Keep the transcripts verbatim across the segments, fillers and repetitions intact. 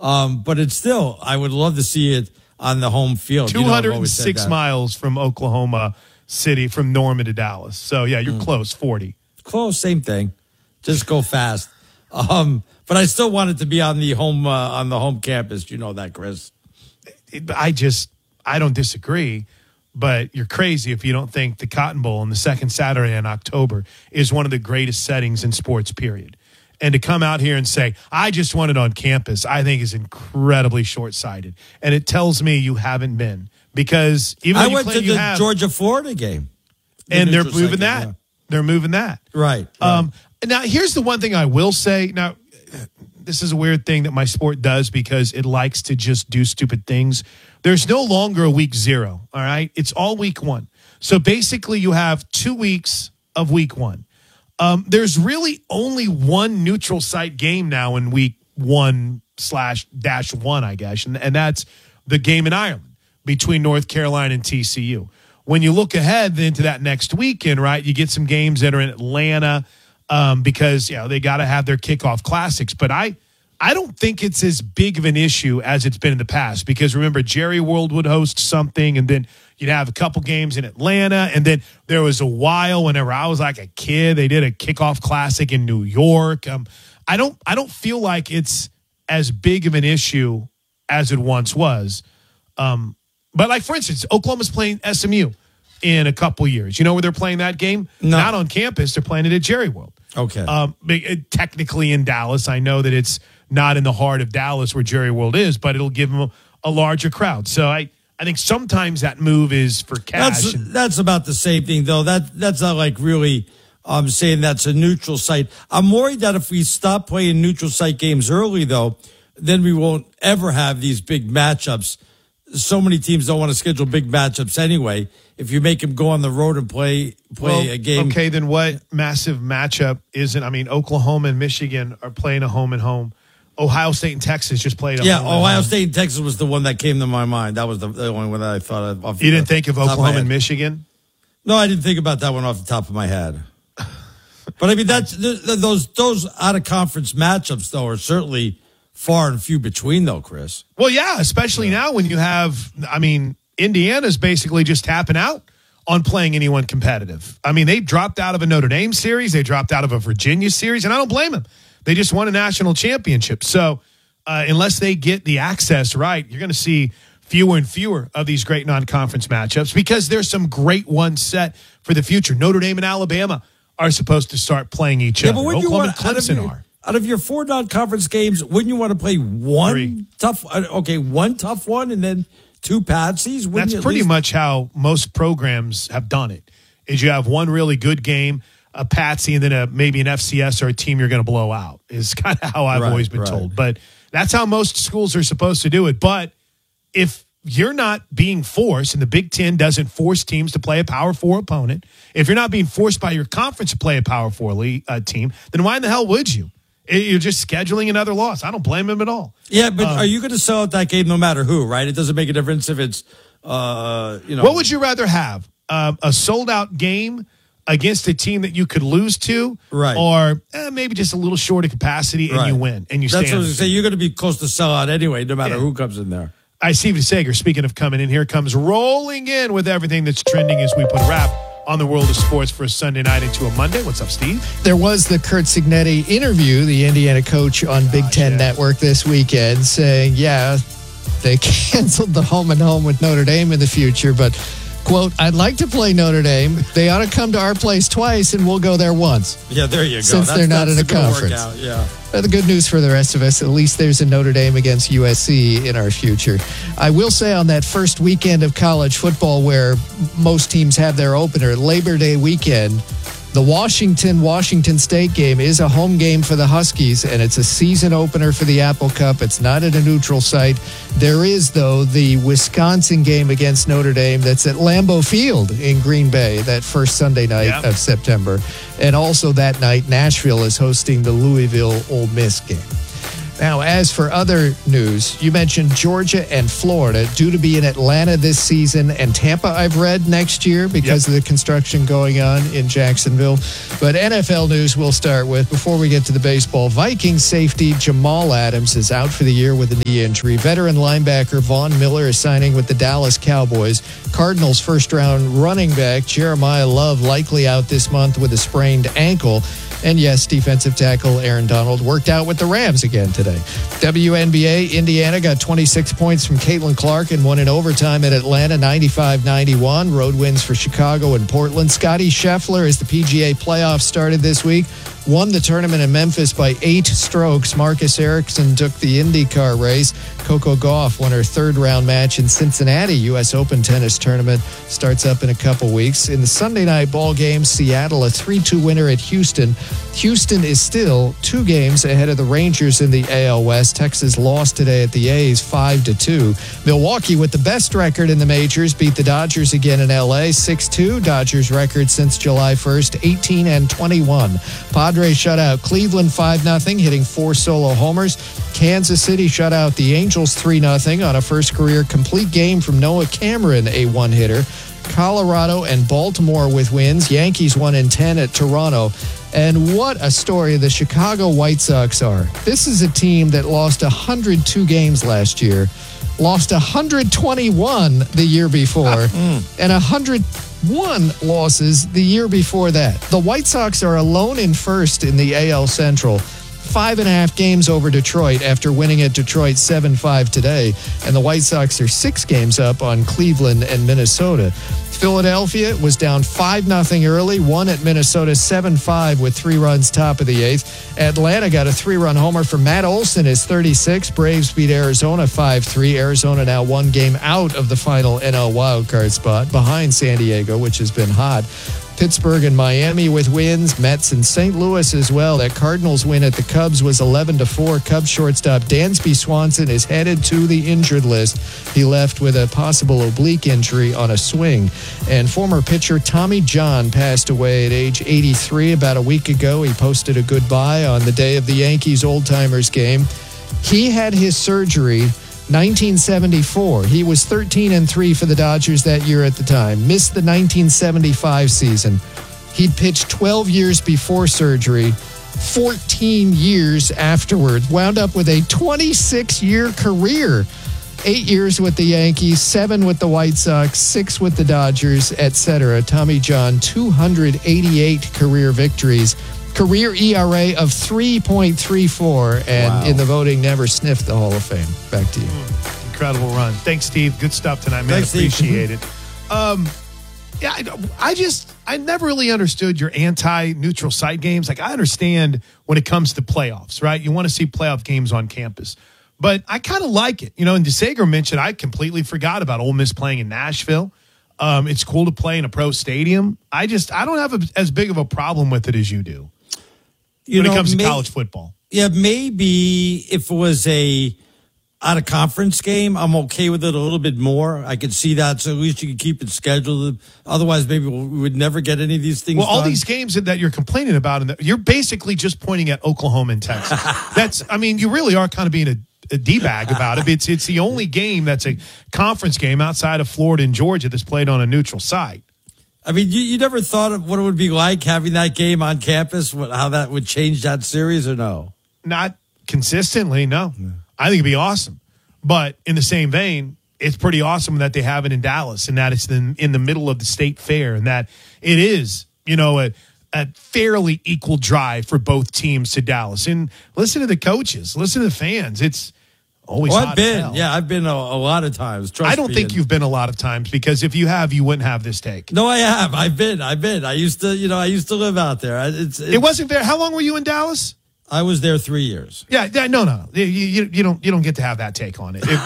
Um, but it's still, I would love to see it on the home field. two hundred six you know, miles from Oklahoma City, from Norman to Dallas. So, yeah, you're mm. close, forty. Close, same thing. Just go fast. Um, but I still want it to be on the home uh, on the home campus. You know that, Chris. I just, I don't disagree. But you're crazy if you don't think the Cotton Bowl on the second Saturday in October is one of the greatest settings in sports, period. And to come out here and say, I just want it on campus, I think is incredibly short-sighted. And it tells me you haven't been. Because even though I you went claim to you the have, Georgia-Florida game. The and they're moving second, that. Yeah. They're moving that. Right. right. Um, now, here's the one thing I will say. Now, this is a weird thing that my sport does because it likes to just do stupid things. There's no longer a week zero, all right? It's all week one. So basically you have two weeks of week one. Um, there's really only one neutral site game now in week one slash dash one, I guess, and, and that's the game in Ireland between North Carolina and T C U. When you look ahead into that next weekend, right, you get some games that are in Atlanta um, because, you know, they got to have their kickoff classics. But I I don't think it's as big of an issue as it's been in the past because, remember, Jerry World would host something, and then you'd have a couple games in Atlanta, and then there was a while whenever I was like a kid, they did a kickoff classic in New York. Um, I don't I don't feel like it's as big of an issue as it once was. Um, but, like, for instance, Oklahoma's playing S M U in a couple years. You know where they're playing that game? No. Not on campus. They're playing it at Jerry World. Okay. Um, technically in Dallas. I know that it's not in the heart of Dallas where Jerry World is, but it'll give them a, a larger crowd. So I, I think sometimes that move is for cash. That's, and, that's about the same thing, though. That That's not like really um, saying that's a neutral site. I'm worried that if we stop playing neutral site games early, though, then we won't ever have these big matchups. So many teams don't want to schedule big matchups anyway. If you make them go on the road and play play well, a game. Okay, then what massive matchup isn't? I mean, Oklahoma and Michigan are playing a home and home. Ohio State and Texas just played a yeah, home Ohio and home. State and Texas was the one that came to my mind. That was the, the only one that I thought of. Off You the, didn't think of Oklahoma and Michigan? No, I didn't think about that one off the top of my head. But I mean, that's th- th- those those out of conference matchups though are certainly far and few between, though, Chris. Well, yeah, especially yeah. now when you have, I mean, Indiana's basically just tapping out on playing anyone competitive. I mean, they dropped out of a Notre Dame series. They dropped out of a Virginia series, and I don't blame them. They just won a national championship. So uh, unless they get the access right, you're going to see fewer and fewer of these great non-conference matchups because there's some great ones set for the future. Notre Dame and Alabama are supposed to start playing each yeah, other. But Oklahoma want, and Clemson your, are. Out of your four non-conference games, wouldn't you want to play one Three. tough? Okay, one tough one, and then two patsies. That's pretty least? much how most programs have done it. Is you have one really good game, a patsy, and then a maybe an F C S or a team you're going to blow out. Is kind of how I've right, always been right. told. But that's how most schools are supposed to do it. But if you're not being forced, and the Big Ten doesn't force teams to play a Power Four opponent, if you're not being forced by your conference to play a Power Four league, uh, team, then why in the hell would you? You're just scheduling another loss. I don't blame him at all. Yeah, but um, are you going to sell out that game no matter who, right? It doesn't make a difference if it's, uh, you know. What would you rather have? Uh, a sold-out game against a team that you could lose to? Right. Or eh, maybe just a little short of capacity and right. you win and you That's stand. what I was saying. You're going to be close to sell out anyway, no matter yeah. who comes in there. I see Sager, speaking of coming in, here comes rolling in with everything that's trending as we put a wrap on the world of sports for a Sunday night into a Monday. What's up, Steve? There was the Curt Cignetti interview, the Indiana coach on Big Ten yeah. Network this weekend, saying, yeah, they canceled the home and home with Notre Dame in the future, but, quote, I'd like to play Notre Dame. They ought to come to our place twice, and we'll go there once. Yeah, there you go. Since that's, they're not in a conference. Yeah. But the good news for the rest of us, at least there's a Notre Dame against U S C in our future. I will say on that first weekend of college football where most teams have their opener, Labor Day weekend, the Washington-Washington State game is a home game for the Huskies, and it's a season opener for the Apple Cup. It's not at a neutral site. There is, though, the Wisconsin game against Notre Dame that's at Lambeau Field in Green Bay that first Sunday night yep. of September. And also that night, Nashville is hosting the Louisville Ole Miss game. Now, as for other news, you mentioned Georgia and Florida due to be in Atlanta this season, and Tampa, I've read, next year because yep. of the construction going on in Jacksonville. But N F L news we'll start with before we get to the baseball. Vikings safety Jamal Adams is out for the year with a knee injury. Veteran linebacker Von Miller is signing with the Dallas Cowboys. Cardinals first-round running back Jeremiah Love likely out this month with a sprained ankle. And yes, defensive tackle Aaron Donald worked out with the Rams again today. W N B A, Indiana got twenty-six points from Caitlin Clark and won in overtime at Atlanta, ninety-five ninety-one. Road wins for Chicago and Portland. Scottie Scheffler, as the P G A playoffs started this week, won the tournament in Memphis by eight strokes. Marcus Ericsson took the IndyCar race. Coco Gauff won her third-round match in Cincinnati. U S Open tennis tournament starts up in a couple weeks. In the Sunday night ball game, Seattle a three two winner at Houston. Houston is still two games ahead of the Rangers in the A L West. Texas lost today at the A's five to two. Milwaukee, with the best record in the majors, beat the Dodgers again in L A six two. Dodgers record since July first, eighteen and twenty-one. Padres shut out Cleveland five nothing, hitting four solo homers. Kansas City shut out the Angels three nothing on a first career complete game from Noah Cameron, a one-hitter. Colorado and Baltimore with wins. Yankees one in ten at Toronto. And what a story the Chicago White Sox are. This is a team that lost one hundred two games last year, lost one hundred twenty-one the year before, mm. and one hundred one losses the year before that. The White Sox are alone in first in the A L Central. Five and a half games over Detroit after winning at Detroit seven five today. And the White Sox are six games up on Cleveland and Minnesota. Philadelphia was down five nothing early, won at Minnesota seven five with three runs top of the eighth. Atlanta got a three-run homer from Matt Olson, his thirty-six. Braves beat Arizona five three. Arizona now one game out of the final N L wildcard spot behind San Diego, which has been hot. Pittsburgh and Miami with wins. Mets and Saint Louis as well. That Cardinals win at the Cubs was eleven to four. Cubs shortstop Dansby Swanson is headed to the injured list. He left with a possible oblique injury on a swing. And former pitcher Tommy John passed away at age eighty-three about a week ago. He posted a goodbye on the day of the Yankees Old Timers game. He had his surgery nineteen seventy-four. He was thirteen and three for the Dodgers that year at the time. Missed the nineteen seventy-five season. He'd pitched twelve years before surgery, fourteen years afterward. Wound up with a twenty-six year career. Eight years with the Yankees, seven with the White Sox, six with the Dodgers, et cetera. Tommy John, two hundred eighty-eight career victories. Career E R A of three point three four, and wow. in the voting, never sniffed the Hall of Fame. Back to you. Mm, incredible run. Thanks, Steve. Good stuff tonight, man. Thanks, Appreciate Steve. it. Um, yeah, I, I just, I never really understood your anti-neutral site games. Like, I understand when it comes to playoffs, right? You want to see playoff games on campus. But I kind of like it. You know, and DeSager mentioned, I completely forgot about Ole Miss playing in Nashville. Um, it's cool to play in a pro stadium. I just, I don't have a, as big of a problem with it as you do. You when know, it comes to may, college football. Yeah, maybe if it was a out-of-conference game, I'm okay with it a little bit more. I could see that, so at least you could keep it scheduled. Otherwise, maybe we would never get any of these things Well, all done. these games that you're complaining about, and you're basically just pointing at Oklahoma and Texas. That's, I mean, you really are kind of being a, a D-bag about it. It's, it's the only game that's a conference game outside of Florida and Georgia that's played on a neutral site. I mean, you, you never thought of what it would be like having that game on campus, what, how that would change that series, or no? Not consistently, no. Yeah. I think it'd be awesome. But in the same vein, it's pretty awesome that they have it in Dallas and that it's in, in the middle of the state fair and that it is, you know, a, a fairly equal drive for both teams to Dallas. And listen to the coaches, listen to the fans. It's always well, hot I've been, as hell. yeah, I've been a, a lot of times. Trust I don't me. think and, you've been a lot of times because if you have, you wouldn't have this take. No, I have. I've been. I've been. I used to, you know, I used to live out there. It's, it's, it wasn't there. How long were you in Dallas? I was there three years. Yeah, yeah no, no, you, you, you don't, you don't get to have that take on it. If,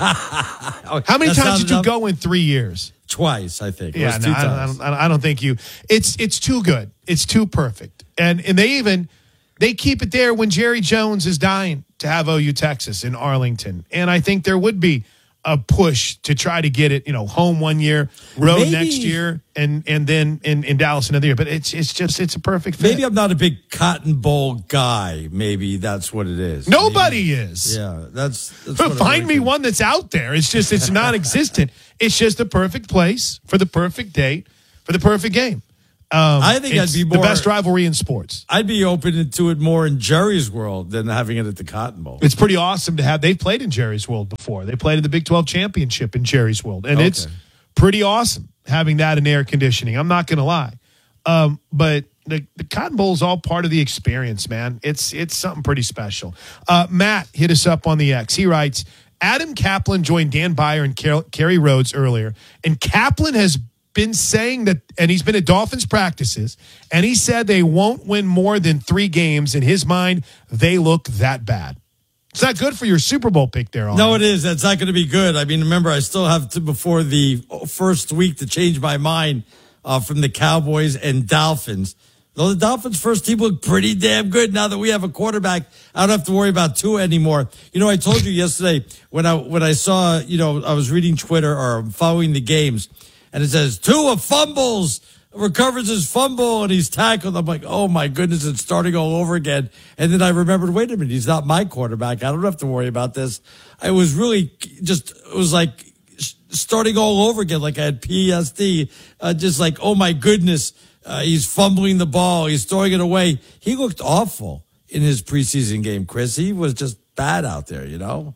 how many That's times did you enough? go in three years? Twice, I think. It Yeah, was no, two I, times. I, don't, I don't think you. It's it's too good. It's too perfect. And and they even they keep it there when Jerry Jones is dying to have O U Texas in Arlington. And I think there would be a push to try to get it, you know, home one year, road Maybe. next year, and and then in, in Dallas another year. But it's it's just it's a perfect fit. Maybe I'm not a big Cotton Bowl guy. Maybe that's what it is. Nobody Maybe. is. Yeah, that's. that's But what find I'm me thinking. one that's out there. It's just it's non-existent. It's just the perfect place for the perfect date for the perfect game. Um, I think I'd it's be the more- best rivalry in sports. I'd be open to it more in Jerry's world than having it at the Cotton Bowl. It's pretty awesome to have. They've played in Jerry's World before. They played in the Big twelve championship in Jerry's World, and Okay. it's pretty awesome having that in air conditioning. I'm not going to lie, um, but the, the Cotton Bowl is all part of the experience, man. It's it's something pretty special. Uh, Matt hit us up on the X. He writes, Adam Kaplan joined Dan Byer and Car- Kerry Rhodes earlier, and Kaplan has been saying that, and he's been at Dolphins practices, and he said they won't win more than three games. In his mind, they look that bad. It's not good for your Super Bowl pick there. No, it is. That's not going to be good. I mean, remember, I still have to, before the first week, to change my mind uh, from the Cowboys and Dolphins. Though the Dolphins' first team look pretty damn good now that we have a quarterback. I don't have to worry about Tua anymore. You know, I told you yesterday when I when I saw, you know, I was reading Twitter or following the games, and it says, Tua fumbles, recovers his fumble, and he's tackled. I'm like, oh, my goodness, it's starting all over again. And then I remembered, wait a minute, he's not my quarterback. I don't have to worry about this. I was really just, it was like starting all over again, like I had P T S D, uh, just like, oh, my goodness, uh, he's fumbling the ball. He's throwing it away. He looked awful in his preseason game, Chris. He was just bad out there, you know?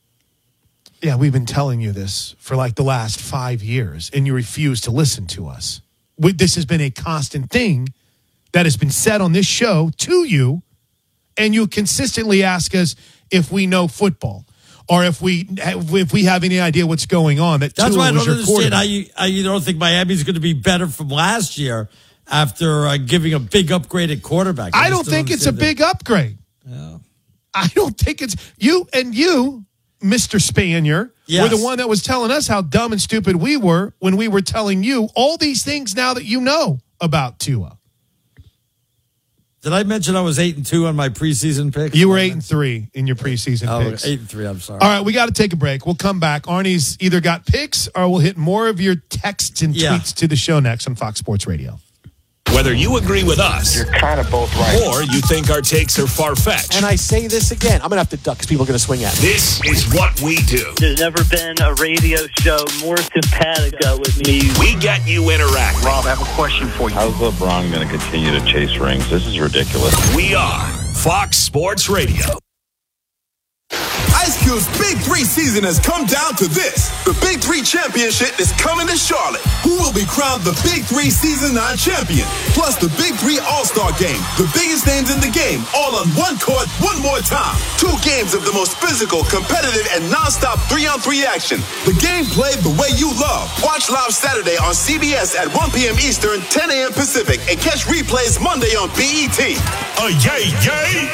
Yeah, we've been telling you this for like the last five years, and you refuse to listen to us. We, this has been a constant thing that has been said on this show to you, and you consistently ask us if we know football or if we if we have any idea what's going on. That That's Tua why I was don't your understand how quarterback. you, how you don't think Miami's going to be better from last year after uh, giving a big upgrade at quarterback. I just don't think it's a understand big upgrade. Yeah. I don't think it's you and you, Mister Spanier, Yes. were the one that was telling us how dumb and stupid we were when we were telling you all these things now that you know about Tua. Did I mention I was eight and two on my preseason picks? You were eight and three in your preseason Oh, picks. eight and three. I'm sorry. All right, we got to take a break. We'll come back. Arnie's either got picks or we'll hit more of your texts and Yeah. tweets to the show next on Fox Sports Radio. Whether you agree with us You're kind of both right. or you think our takes are far-fetched, And I say this again, I'm going to have to duck because people are going to swing at me. this is what we do. There's never been a radio show more simpatico with me. We get you interacting. Rob, I have a question for you. How's LeBron going to continue to chase rings? This is ridiculous. We are Fox Sports Radio. Ice Cube's Big Three season has come down to this. The Big Three Championship is coming to Charlotte. Who will be crowned the Big Three Season nine champion? Plus the Big Three All-Star Game. The biggest names in the game, all on one court, one more time. Two games of the most physical, competitive, and non-stop three-on-three action. The game played the way you love. Watch live Saturday on C B S at one p.m. Eastern, ten a.m. Pacific, and catch replays Monday on B E T. A yay, yay!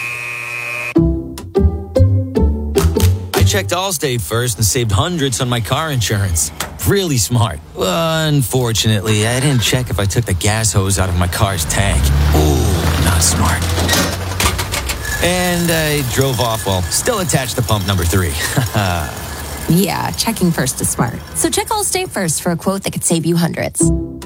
I checked Allstate first and saved hundreds on my car insurance. Really smart. Well, unfortunately, I didn't check if I took the gas hose out of my car's tank. Ooh, not smart. And I drove off while still attached to pump number three. Yeah, checking first is smart. So check Allstate first for a quote that could save you hundreds.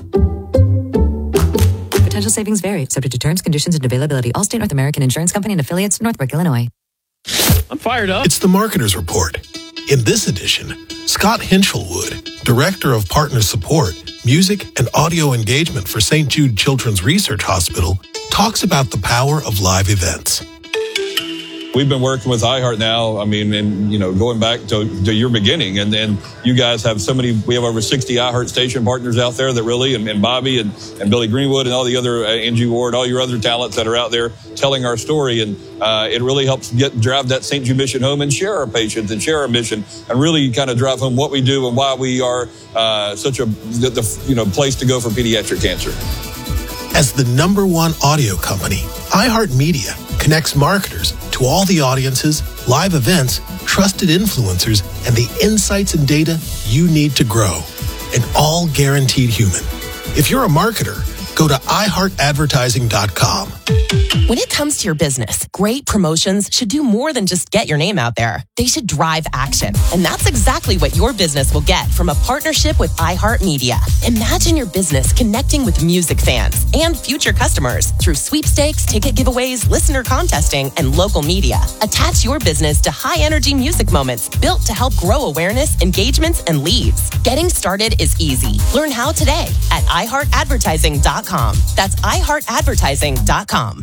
Potential savings vary, subject to terms, conditions, and availability. Allstate North American Insurance Company and affiliates, Northbrook, Illinois. I'm fired up. It's the Marketer's Report. In this edition, Scott Hinchelwood, Director of Partner Support, Music and Audio Engagement for Saint Jude Children's Research Hospital, talks about the power of live events. We've been working with iHeart now, I mean, and, you know, going back to, to your beginning. And then you guys have so many, we have over sixty iHeart station partners out there that really, and, and Bobby and, and Billy Greenwood and all the other, uh, Angie Ward, all your other talents that are out there telling our story. And uh, it really helps get drive that Saint Jude mission home and share our patients and share our mission and really kind of drive home what we do and why we are uh, such a, the, the, you know, place to go for pediatric cancer. As the number one audio company, iHeartMedia connects marketers to all the audiences, live events, trusted influencers, and the insights and data you need to grow. And all guaranteed human. If you're a marketer, Go to i heart advertising dot com. When it comes to your business, great promotions should do more than just get your name out there. They should drive action. And that's exactly what your business will get from a partnership with iHeartMedia. Imagine your business connecting with music fans and future customers through sweepstakes, ticket giveaways, listener contesting, and local media. Attach your business to high-energy music moments built to help grow awareness, engagements, and leads. Getting started is easy. Learn how today at i heart advertising dot com. That's i heart advertising dot com.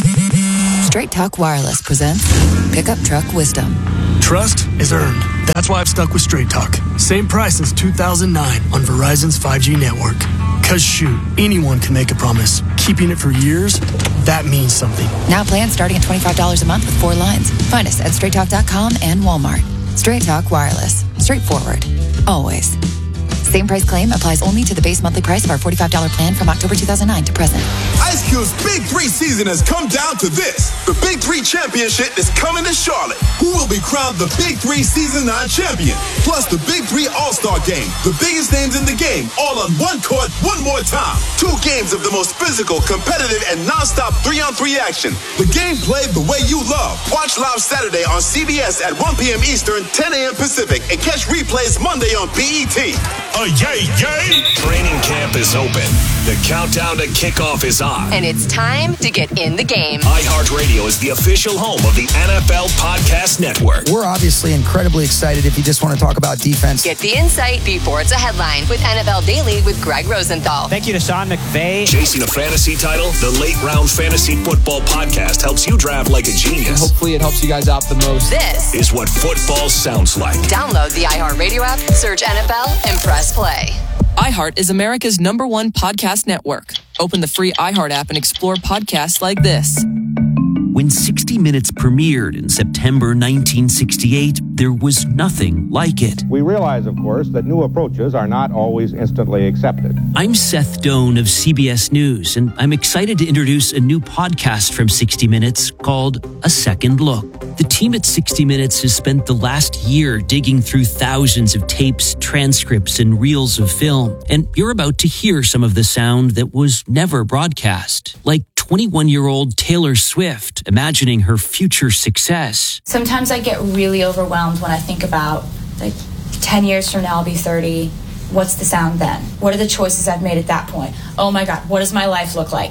Straight Talk Wireless presents Pickup Truck Wisdom. Trust is earned. That's why I've stuck with Straight Talk. Same price since two thousand nine on Verizon's five G network. Cause shoot, anyone can make a promise. Keeping it for years, that means something. Now plans starting at twenty-five dollars a month with four lines. Find us at straight talk dot com and Walmart. Straight Talk Wireless. Straightforward. Always. Same price claim applies only to the base monthly price of our forty-five dollars plan from October two thousand nine to present. Ice Cube's Big Three season has come down to this. The Big Three Championship is coming to Charlotte. Who will be crowned the Big Three Season nine champion? Plus the Big Three All-Star Game. The biggest names in the game, all on one court, one more time. Two games of the most physical, competitive, and non-stop three-on-three action. The game played the way you love. Watch live Saturday on C B S at one p.m. Eastern, ten a.m. Pacific, and catch replays Monday on B E T. A yay, yay! Training camp is open. The countdown to kickoff is on. And it's time to get in the game. iHeartRadio is the official home of the N F L Podcast Network. We're obviously incredibly excited if you just want to talk about defense. Get the insight before it's a headline with N F L Daily with Greg Rosenthal. Thank you to Sean McVay. Chasing a fantasy title, the Late Round Fantasy Football Podcast helps you draft like a genius. And hopefully it helps you guys out the most. This is what football sounds like. Download the iHeartRadio app, search N F L, and press play. iHeart is America's number one podcast network. Open the free iHeart app and explore podcasts like this. When sixty minutes premiered in September nineteen sixty-eight, there was nothing like it. We realize, of course, that new approaches are not always instantly accepted. I'm Seth Doan of C B S News, and I'm excited to introduce a new podcast from sixty minutes called A Second Look. The team at sixty minutes has spent the last year digging through thousands of tapes, transcripts, and reels of film, and you're about to hear some of the sound that was never broadcast, like twenty-one-year-old Taylor Swift imagining her future success. Sometimes I get really overwhelmed when I think about, like, ten years from now I'll be thirty. What's the sound then? What are the choices I've made at that point? Oh my God, what does my life look like?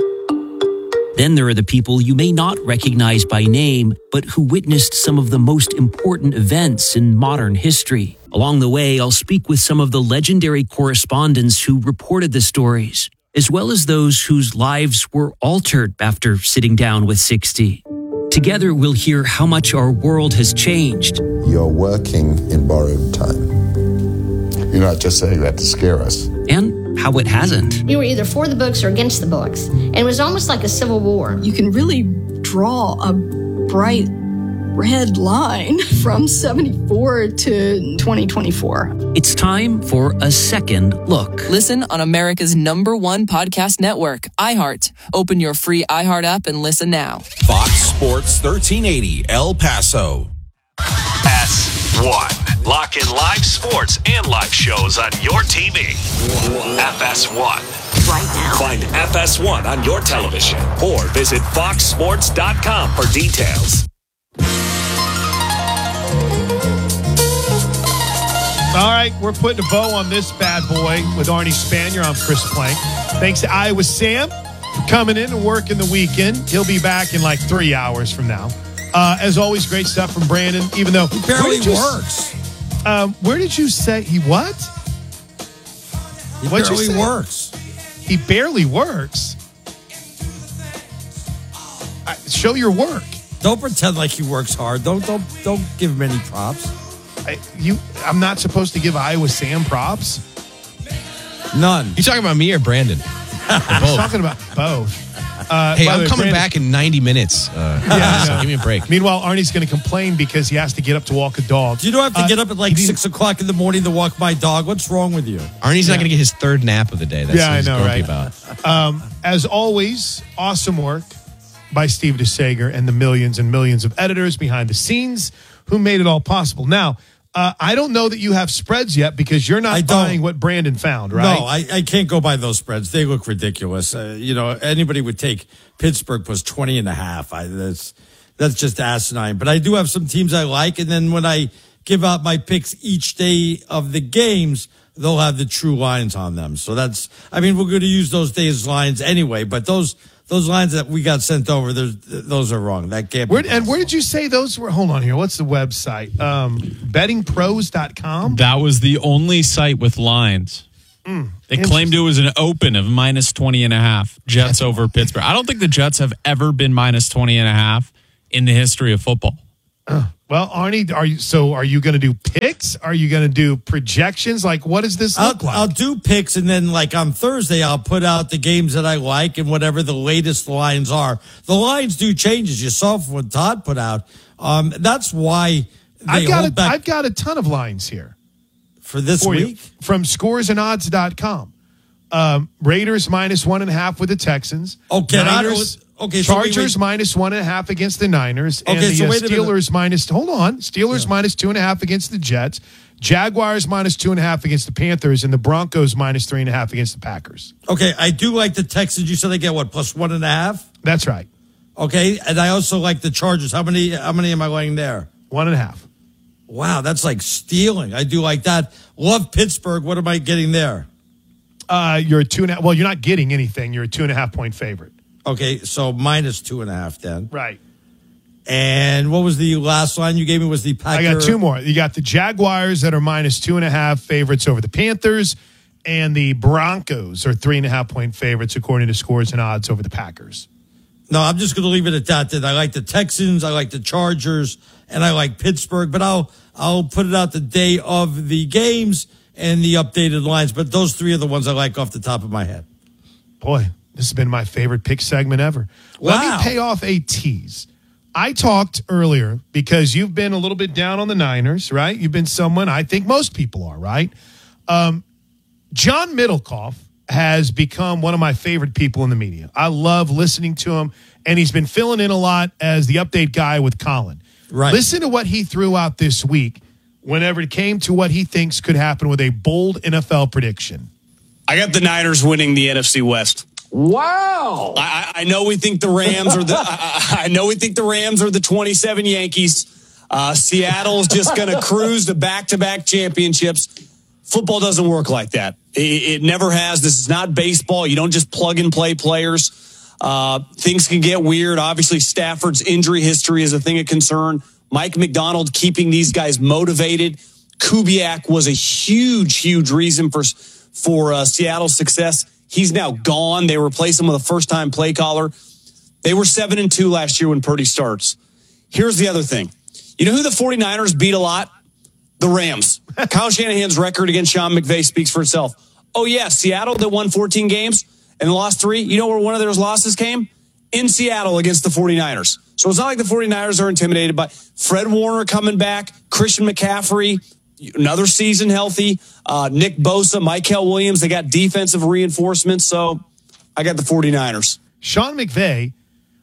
Then there are the people you may not recognize by name, but who witnessed some of the most important events in modern history. Along the way, I'll speak with some of the legendary correspondents who reported the stories, as well as those whose lives were altered after sitting down with sixty. Together, we'll hear how much our world has changed. You're working in borrowed time. You're not just saying that to scare us. And how it hasn't. You were either for the books or against the books. And it was almost like a civil war. You can really draw a bright red line from seventy-four to twenty twenty-four. It's time for A Second Look. Listen on America's number one podcast network, iHeart. Open your free iHeart app and listen now. Fox Sports thirteen eighty El Paso. S one. Lock in live sports and live shows on your T V. F S one. Right now. Find F S one on your television or visit fox sports dot com for details. All right, we're putting a bow on this bad boy with Arnie Spanier. I'm Chris Plank. Thanks to Iowa Sam for coming in and working the weekend. He'll be back in like three hours from now. Uh, as always, great stuff from Brandon, even though... He barely you, works. Um, where did you say... He what? He What'd barely you say? works. He barely works? Uh, show your work. Don't pretend like he works hard. Don't don't don't give him any props. I, you, I'm not supposed to give Iowa Sam props? None. You talking about me or Brandon? I'm talking about both. Uh, hey, I'm way, coming Brandon, back in ninety minutes. Uh, yeah, so give me a break. Meanwhile, Arnie's going to complain because he has to get up to walk a dog. Do you know I have to uh, get up at like six o'clock in the morning to walk my dog? What's wrong with you? Arnie's yeah. not going to get his third nap of the day. That's yeah, what he's I know, grumpy right? about. Um, as always, awesome work by Steve DeSager and the millions and millions of editors behind the scenes who made it all possible. Now, Uh, I don't know that you have spreads yet because you're not buying what Brandon found, right? No, I, I can't go by those spreads. They look ridiculous. Uh, you know, anybody would take Pittsburgh plus twenty and a half. I, that's, that's just asinine. But I do have some teams I like. And then when I give out my picks each day of the games, they'll have the true lines on them. So that's, I mean, we're going to use those days' lines anyway, but those, those lines that we got sent over, those are wrong. That can't be. Where, and where did you say those were? Hold on here. What's the website? Um, betting pros dot com? That was the only site with lines. Mm, they claimed it was an open of minus twenty and a half. Jets over Pittsburgh. I don't think the Jets have ever been minus twenty and a half in the history of football. Uh, well, Arnie, are you so are you going to do picks? Are you going to do projections? Like, what does this look I'll, like? I'll do picks, and then like on Thursday, I'll put out the games that I like and whatever the latest lines are. The lines do change, as you saw from what Todd put out. Um, that's why they I've got hold a, back I've got a ton of lines here for this for you week from scores and odds dot com. Um, Raiders minus one and a half with the Texans. Okay, Niners, I, okay, so Chargers wait, wait. minus one and a half against the Niners. And Okay, the so uh, wait a minute. Steelers minus, hold on, Steelers Yeah. minus two and a half against the Jets. Jaguars minus two and a half against the Panthers. And the Broncos minus three and a half against the Packers. Okay, I do like the Texans. You said they get what, plus one and a half? That's right. Okay, and I also like the Chargers. How many? How many am I laying there? One and a half. Wow, that's like stealing. I do like that. Love Pittsburgh. What am I getting there? Uh, you're a two and a half. Well, you're not getting anything. You're a two and a half point favorite. Okay, so minus two and a half then. Right. And what was the last line you gave me? Was the Packer? I got two more. You got the Jaguars that are minus two and a half favorites over the Panthers, and the Broncos are three and a half point favorites according to scores and odds over the Packers. No, I'm just going to leave it at that. Then I like the Texans, I like the Chargers, and I like Pittsburgh. But I'll I'll put it out the day of the games and the updated lines. But those three are the ones I like off the top of my head. Boy, this has been my favorite pick segment ever. Let Wow. me pay off a tease. I talked earlier because you've been a little bit down on the Niners, right? You've been someone I think most people are, right? Um, John Middlecoff has become one of my favorite people in the media. I love listening to him, and he's been filling in a lot as the update guy with Colin. Right. Listen to what he threw out this week whenever it came to what he thinks could happen with a bold N F L prediction. I got the Niners winning the N F C West. Wow! I, I know we think the Rams are the. I, I know we think the Rams are the twenty-seven Yankees. Uh, Seattle's just going to cruise to back-to-back championships. Football doesn't work like that. It, it never has. This is not baseball. You don't just plug and play players. Uh, things can get weird. Obviously, Stafford's injury history is a thing of concern. Mike McDonald keeping these guys motivated. Kubiak was a huge, huge reason for for uh, Seattle's success. He's now gone. They replaced him with a first-time play caller. They were seven and two last year when Purdy starts. Here's the other thing. You know who the 49ers beat a lot? The Rams. Kyle Shanahan's record against Sean McVay speaks for itself. Oh, yeah, Seattle that won fourteen games and lost three. You know where one of those losses came? In Seattle against the 49ers. So it's not like the 49ers are intimidated by Fred Warner coming back, Christian McCaffrey, another season healthy, uh, Nick Bosa, Michael Williams. They got defensive reinforcements. So I got the 49ers. Sean McVay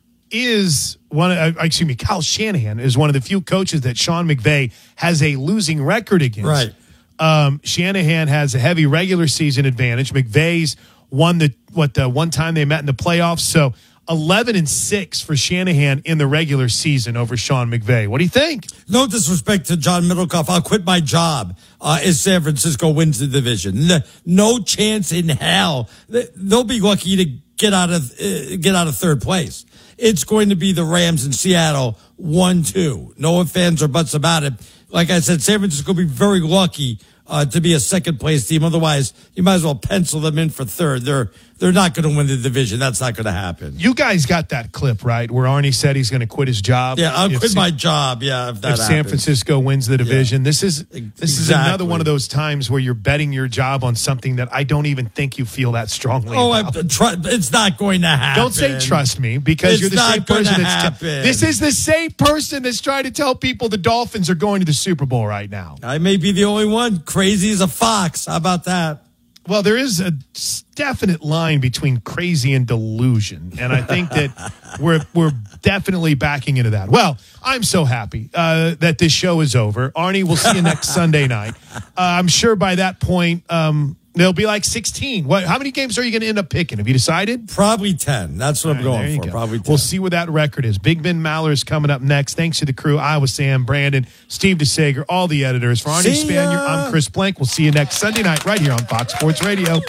is one of, uh, excuse me, Kyle Shanahan is one of the few coaches that Sean McVay has a losing record against. Right. Um, Shanahan has a heavy regular season advantage. McVay's won the, what, the one time they met in the playoffs. So eleven and six for Shanahan in the regular season over Sean McVay. What do you think? No disrespect to John Middlecoff. I'll quit my job uh, if San Francisco wins the division. No, no chance in hell. They'll be lucky to get out of uh, get out of third place. It's going to be the Rams in Seattle one two. No ifs, ands, or buts about it. Like I said, San Francisco will be very lucky uh, to be a second place team. Otherwise, you might as well pencil them in for third. They're they're not going to win the division. That's not going to happen. You guys got that clip, right? Where Arnie said he's going to quit his job. Yeah, I'll if quit San- my job. Yeah, if that if San happens. Francisco wins the division. This is this is Exactly. another one of those times where you're betting your job on something that I don't even think you feel that strongly Oh, I, about. tr- it's not going to happen. Don't say trust me because It's you're the not same person gonna that's happen. this is the same person that's trying to tell people the Dolphins are going to the Super Bowl right now. I may be the only one crazy as a fox. How about that? Well, there is a definite line between crazy and delusion, and I think that we're we're definitely backing into that. Well, I'm so happy uh, that this show is over. Arnie, we'll see you next Sunday night. Uh, I'm sure by that point um, there'll be like sixteen. What? How many games are you going to end up picking? Have you decided? Probably ten. That's what All I'm right, going for. Go. Probably ten. We'll see what that record is. Big Ben Maller is coming up next. Thanks to the crew. I was Sam, Brandon, Steve DeSager, all the editors. For Arnie Spanier, I'm Chris Blank. We'll see you next Sunday night right here on Fox Sports Radio.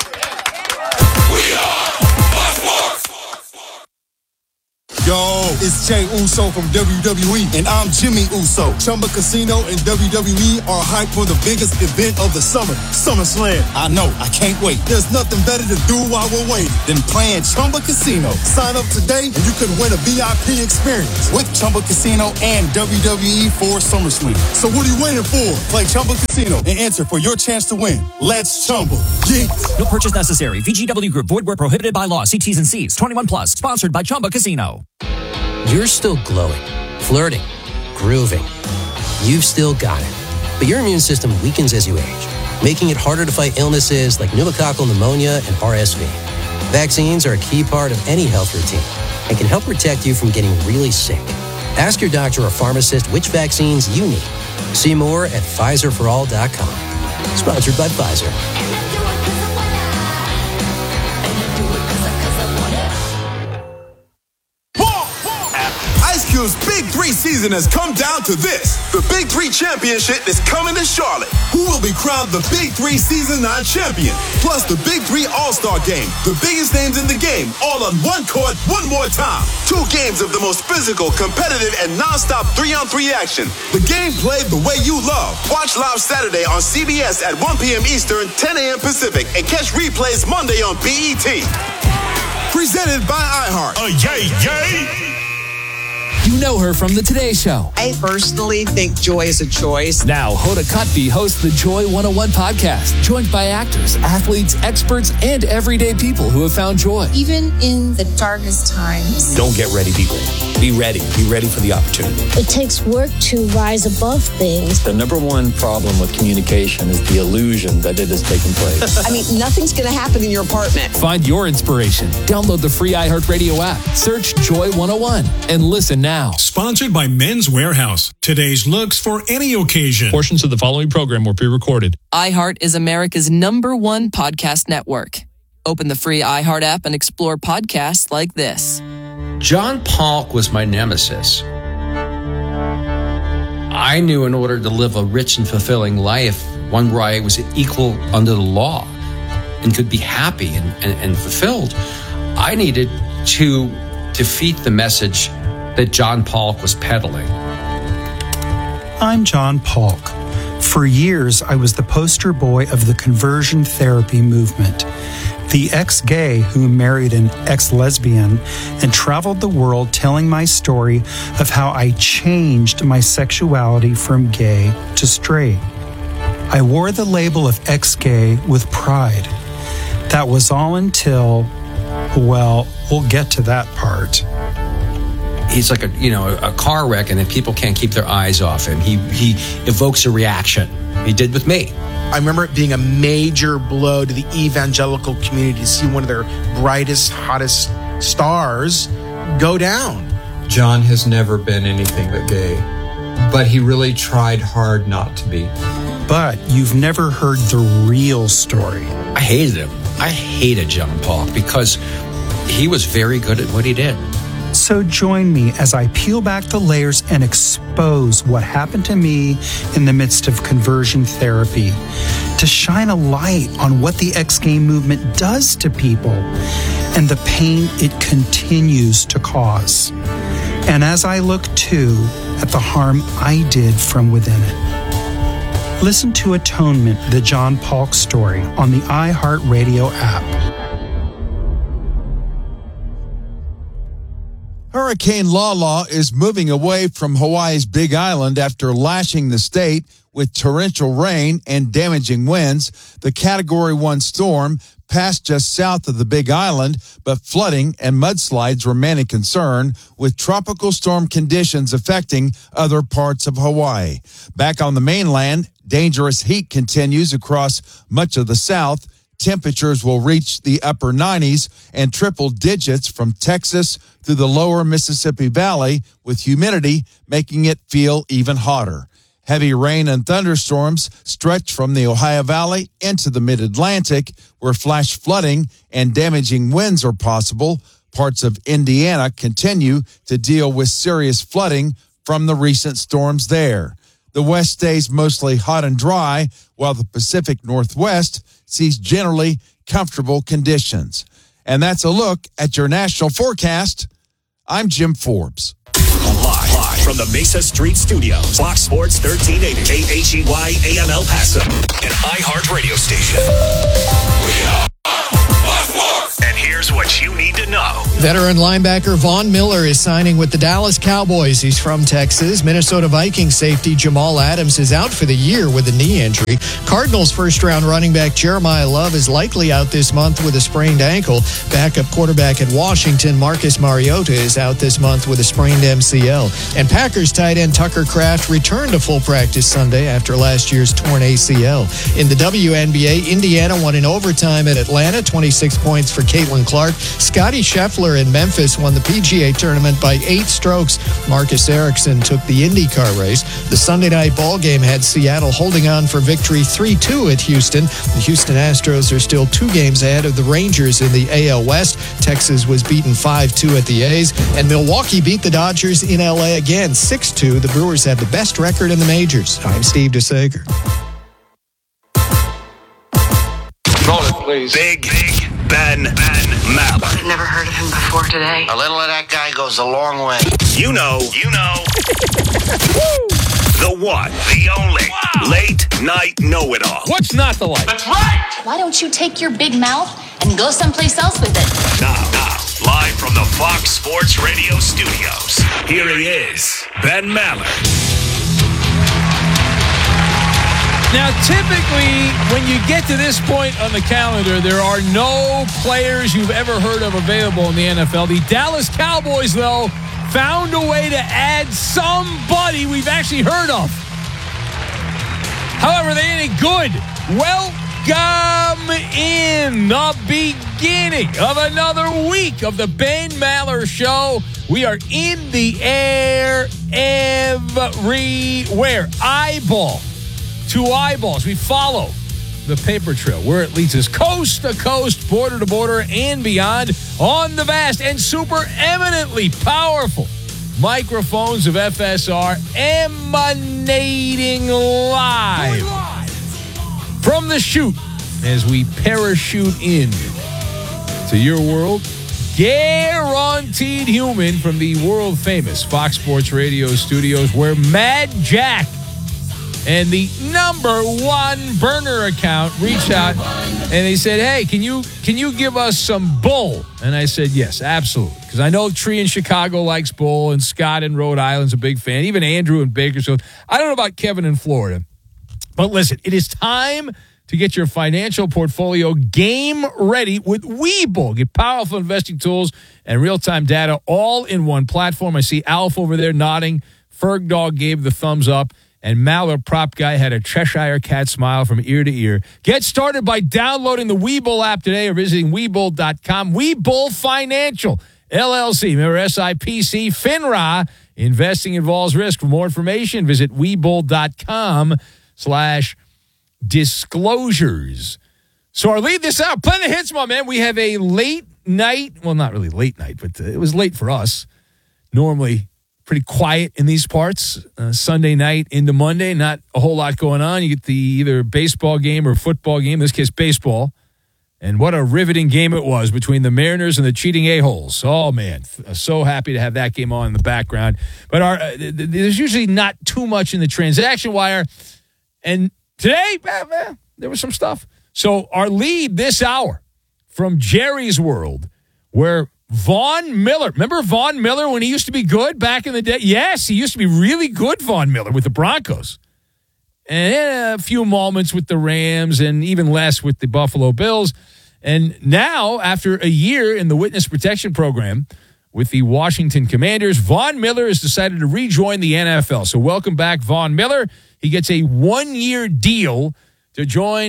Yo, it's Jay Uso from W W E, and I'm Jimmy Uso. Chumba Casino and W W E are hyped for the biggest event of the summer, SummerSlam. I know, I can't wait. There's nothing better to do while we're waiting than playing Chumba Casino. Sign up today, and you could win a V I P experience with Chumba Casino and W W E for SummerSlam. So what are you waiting for? Play Chumba Casino and enter for your chance to win. Let's Chumba. Yeah. No purchase necessary. V G W Group. Void where prohibited by law. See T's and C's. twenty-one plus. Sponsored by Chumba Casino. You're still glowing, flirting, grooving. You've still got it. But your immune system weakens as you age, making it harder to fight illnesses like pneumococcal pneumonia and R S V. Vaccines are a key part of any health routine and can help protect you from getting really sick. Ask your doctor or pharmacist which vaccines you need. See more at Pfizer for all dot com. Sponsored by Pfizer. Ice Cube's Big Three season has come down to this. The Big Three Championship is coming to Charlotte. Who will be crowned the Big Three Season nine champion? Plus the Big Three All-Star Game. The biggest names in the game, all on one court, one more time. Two games of the most physical, competitive, and non-stop three-on-three action. The game played the way you love. Watch live Saturday on C B S at one p.m. Eastern, ten a.m. Pacific, and catch replays Monday on B E T. Presented by iHeart. Uh, yay, yay! You know her from the Today Show. I personally think joy is a choice. Now, Hoda Kotb hosts the Joy one oh one podcast, joined by actors, athletes, experts, and everyday people who have found joy. Even in the darkest times. Don't get ready, be ready. Be ready. Be ready for the opportunity. It takes work to rise above things. The number one problem with communication is the illusion that it is taking place. I mean, nothing's going to happen in your apartment. Find your inspiration. Download the free iHeartRadio app. Search Joy one oh one and listen now. Sponsored by Men's Wearhouse. Today's looks for any occasion. Portions of the following program were pre-recorded. iHeart is America's number one podcast network. Open the free iHeart app and explore podcasts like this. John Polk was my nemesis. I knew in order to live a rich and fulfilling life, one where I was equal under the law and could be happy and, and, and fulfilled, I needed to defeat the message that John Polk was peddling. I'm John Polk. For years, I was the poster boy of the conversion therapy movement, the ex-gay who married an ex-lesbian and traveled the world telling my story of how I changed my sexuality from gay to straight. I wore the label of ex-gay with pride. That was all until, well, we'll get to that part. He's like a, you know, a car wreck, and then people can't keep their eyes off him. He he evokes a reaction. He did with me. I remember it being a major blow to the evangelical community to see one of their brightest, hottest stars go down. John has never been anything but gay, but he really tried hard not to be. But you've never heard the real story. I hated him. I hated John Polk because he was very good at what he did. So join me as I peel back the layers and expose what happened to me in the midst of conversion therapy, to shine a light on what the ex-gay movement does to people and the pain it continues to cause. And as I look too at the harm I did from within it. Listen to Atonement, the John Polk story on the iHeartRadio app. Hurricane Lala is moving away from Hawaii's Big Island after lashing the state with torrential rain and damaging winds. The Category one storm passed just south of the Big Island, but flooding and mudslides remain a concern, with tropical storm conditions affecting other parts of Hawaii. Back on the mainland, dangerous heat continues across much of the south. Temperatures will reach the upper nineties and triple digits from Texas through the lower Mississippi Valley, with humidity making it feel even hotter. Heavy rain and thunderstorms stretch from the Ohio Valley into the mid-Atlantic, where flash flooding and damaging winds are possible. Parts of Indiana continue to deal with serious flooding from the recent storms there. The West stays mostly hot and dry, while the Pacific Northwest sees generally comfortable conditions. And that's a look at your national forecast. I'm Jim Forbes. Live, live from the Mesa Street Studios, Fox Sports thirteen eighty, K H E Y A M El Paso, an iHeart radio station. We are Fox Sports. And here's what you need to know. Veteran linebacker Von Miller is signing with the Dallas Cowboys. He's from Texas. Minnesota Vikings safety Jamal Adams is out for the year with a knee injury. Cardinals first-round running back Jeremiah Love is likely out this month with a sprained ankle. Backup quarterback at Washington Marcus Mariota is out this month with a sprained M C L. And Packers tight end Tucker Kraft returned to full practice Sunday after last year's torn A C L. In the W N B A, Indiana won in overtime at Atlanta, twenty-six points for Caitlin Clark. Scottie Scheffler in Memphis won the P G A tournament by eight strokes. Marcus Ericsson took the IndyCar race. The Sunday night ball game had Seattle holding on for victory three two at Houston. The Houston Astros are still two games ahead of the Rangers in the A L West. Texas was beaten five two at the A's. And Milwaukee beat the Dodgers in L A again, six two. The Brewers have the best record in the majors. I'm Steve DeSager. Roll it, please. Big, big Ben, Ben Maller. I've never heard of him before today. A little of that guy goes a long way. You know, you know. The one, the only, wow. Late night know-it-all. What's not the light? That's right. Why don't you take your big mouth and go someplace else with it? Now, now, live from the Fox Sports Radio studios, here he is, Ben Maller. Now, typically, when you get to this point on the calendar, there are no players you've ever heard of available in the N F L. The Dallas Cowboys, though, found a way to add somebody we've actually heard of. However, they ain't good. Welcome in the beginning of another week of the Ben Maller Show. We are in the air everywhere. Eyeball to eyeballs. We follow the paper trail where it leads us coast to coast, border to border, and beyond on the vast and super eminently powerful microphones of F S R, emanating live from the chute as we parachute in to your world. Guaranteed human from the world famous Fox Sports Radio studios, where Mad Jack and the number one burner account reached out and they said, hey, can you can you give us some bull? And I said, yes, absolutely. Because I know Tree in Chicago likes bull, and Scott in Rhode Island's a big fan. Even Andrew in Bakersfield. I don't know about Kevin in Florida. But listen, it is time to get your financial portfolio game ready with Webull. Get powerful investing tools and real-time data all in one platform. I see Alf over there nodding. Ferg Dog gave the thumbs up. And Maller Prop Guy had a Cheshire Cat smile from ear to ear. Get started by downloading the Webull app today or visiting Webull dot com. Webull Financial, L L C, member S I P C, FINRA. Investing involves risk. For more information, visit Webull dot com slash disclosures. So our lead this out. Plenty of hits, my man. We have a late night. Well, not really late night, but uh, it was late for us. Normally pretty quiet in these parts. Uh, Sunday night into Monday, not a whole lot going on. You get the either baseball game or football game, in this case baseball. And what a riveting game it was between the Mariners and the cheating A-holes. Oh, man, so happy to have that game on in the background. But our, uh, th- th- there's usually not too much in the transaction wire. And today, eh, eh, there was some stuff. So our lead this hour from Jerry's World, where Von Miller. Remember Von Miller when he used to be good back in the day? Yes, he used to be really good, Von Miller, with the Broncos. And a few moments with the Rams and even less with the Buffalo Bills. And now, after a year in the Witness Protection Program with the Washington Commanders, Von Miller has decided to rejoin the N F L. So welcome back, Von Miller. He gets a one-year deal to join